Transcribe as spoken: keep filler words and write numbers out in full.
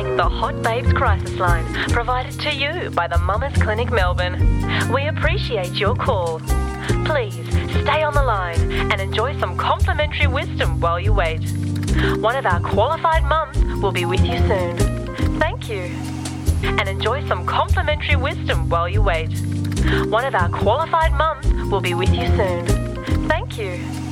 calling the Hot Babes Crisis Line, provided to you by the Mamas Clinic Melbourne. We appreciate your call. Please stay on the line and enjoy some complimentary wisdom while you wait. One of our qualified mums will be with you soon. Thank you. And enjoy some complimentary wisdom while you wait. One of our qualified mums will be with you soon. Thank you.